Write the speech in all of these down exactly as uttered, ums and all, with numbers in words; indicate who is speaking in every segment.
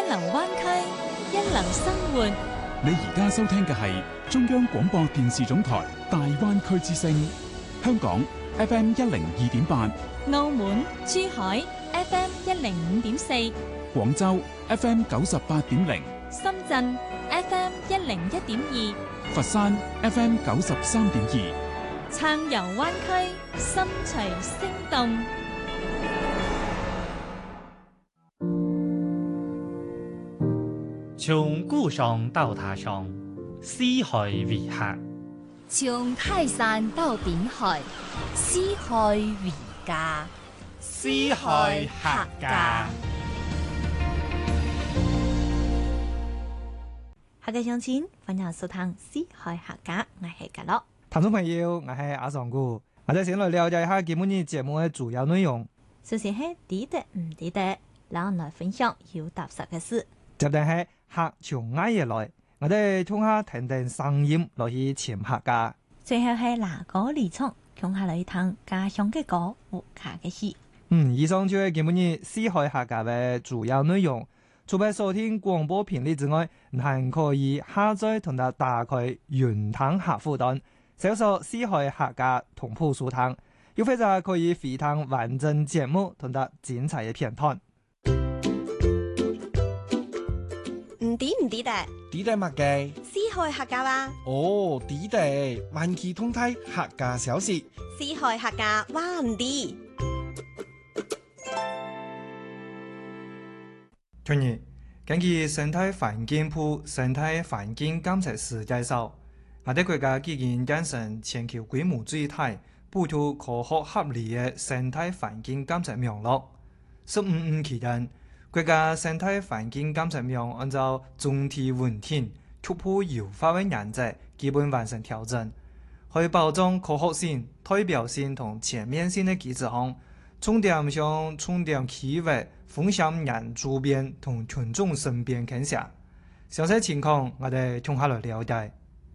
Speaker 1: 流灣區，一流生活。
Speaker 2: 你而家收聽嘅係中央廣播電視總台大灣區之聲，香港 F M 一零二點八，
Speaker 1: 澳門、珠海 F M 一零五點四，
Speaker 2: 廣州 F M 九十八點零，
Speaker 1: 深圳 F M 一零一點二，
Speaker 2: 佛山 F M 九十三點二，
Speaker 1: 暢遊灣區，心隨聲動。
Speaker 3: 從故鄉到他鄉，四海為客；
Speaker 4: 從泰山到濱海，四海為家。
Speaker 3: 四海客家。
Speaker 1: 客家鄉親，歡迎收聽四海客家，我係格樂。
Speaker 5: 聽眾朋友，我係阿尚姑，我哋先來了解一下今日節目嘅主要內容。
Speaker 1: 首先係抵得唔抵得，讓我來分享有踏實嘅事。
Speaker 5: 接定係客從挨夜來，我哋聽下聽聽聲音落去潛客家。
Speaker 1: 最後係拿歌離場，共下來聽家鄉嘅歌和客嘅戲。
Speaker 5: 嗯，以上就係今日四海客家嘅主要內容。除咗收聽廣播頻率之外，還可以下載同埋打開雲聽客戶端，搜索四海客家同步收聽，又或者可以回聽完整節目同埋精彩嘅片段。
Speaker 6: 唔抵唔抵得？
Speaker 7: 抵得乜嘅？
Speaker 6: 四海客家話。
Speaker 7: 哦，抵得，萬企通泰客家小事。
Speaker 6: 四海客家話唔抵。
Speaker 5: 今日根據生態環境部生態環境監測室介紹，我哋國家基建建成全球規模最大、補貼科學合理嘅生態環境監測網絡。十五年期間，國家生態環境監測網按照總體穩定、突破優化嘅原則，基本完成調整，喺保障科學性、代表性同全面性嘅基礎上，重點向重點區域風險人周邊同群眾身邊傾斜。詳細情況我哋聽下來了解。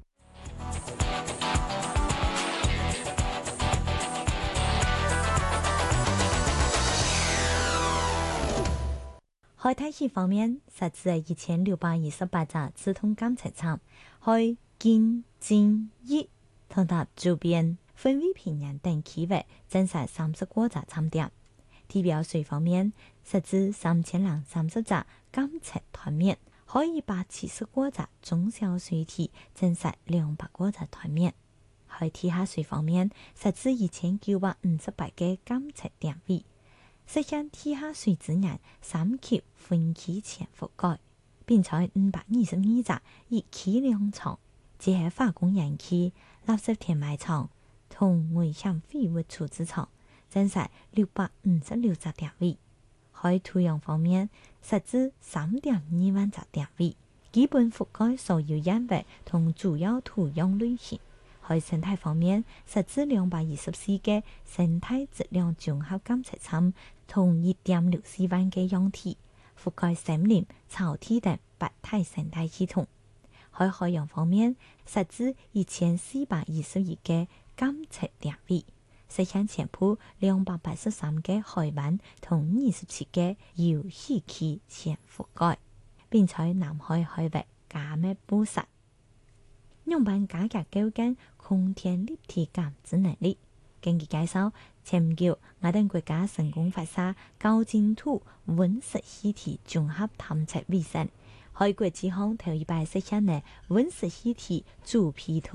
Speaker 1: 開太市方面，設置係一千六百二十八隻自動監測站，開建、建、熱同埋周邊分為平原等區域，增設三十個隻站點。地表水方面，設置三千零三十隻監測台面，可以把七十個隻中小水體增設兩百個隻台面。喺地下水方面，設置一千九百五十八個監測點位。實現地下水資源三級分期前覆蓋，並採五百二十二隻熱氣量廠、結合化工燃氣、垃圾填埋場同危險廢物處置場，增設六百五十六隻點位。喺土壤方面，設置三點二萬隻點位，基本覆蓋所有岩域同主要土壤類型。喺生態方面，設置兩百二十四個生態質量綜合監測站同一點六四萬個樣體，覆蓋森林、草地等八大生態系統。喺海洋方面，設置一千四百二十二個監測點位，實現全部兩百八十三個海灣同二十七個遊戲區全覆蓋，並在南海海域加密捕殺。用辦加強構建空天立體感知能力。根據介紹，前叫我哋國家成功發射高精度溫室氣體綜合探測衛星，喺國際上頭一擺實現嘅溫室氣體主皮圖。